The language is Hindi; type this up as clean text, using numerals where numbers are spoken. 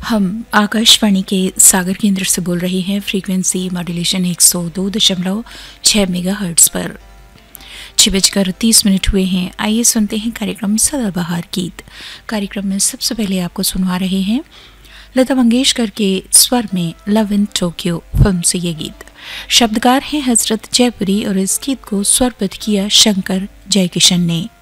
हम आकाशवाणी के सागर केंद्र से बोल रहे हैं। फ्रीक्वेंसी मॉड्यूलेशन 102.6 मेगाहर्ट्ज पर। 6:30 हुए हैं। आइए सुनते हैं कार्यक्रम सदाबहार गीत। कार्यक्रम में सबसे पहले आपको सुनवा रहे हैं लता मंगेशकर के स्वर में लव इन टोक्यो फिल्म से ये गीत। शब्दकार हैं हजरत जयपुरी और इस गीत को स्वरबद्ध किया शंकर जयकिशन ने।